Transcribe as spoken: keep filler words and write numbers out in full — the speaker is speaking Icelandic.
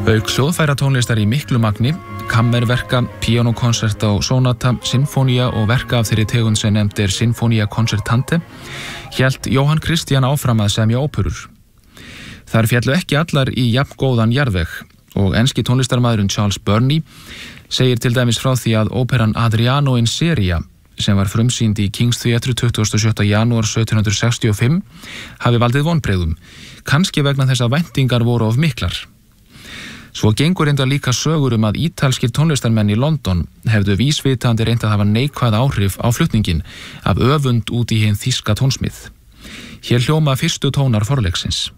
Auk hljóðfæratónlistar í miklu magni, kammerverka, píanókonserta og sonata, sinfónía og verka af þeirri tegund sem nefnd er Sinfonia Concertante, hélt Jóhann Christian áfram að semja óperur. Þar féllu ekki allar í jafn góðan jarðveg og enski tónlistarmaðurinn Charles Burney segir til dæmis frá því að óperan Adriano in Seria, sem var frumsýnd í King's Theatre tuttugasta og sjötta janúar sautján hundrað sextíu og fimm, hafi valdið vonbrigðum, kannski vegna þess að væntingar voru of miklar. Svo gengur enda líka sögur um að ítalskir tónlistarmenn í London hefðu vísvitandi reynt að hafa neikvæð áhrif á flutningin af öfund út í hinn þýska tónsmið. Hér hljóma fyrstu tónar forleiksins.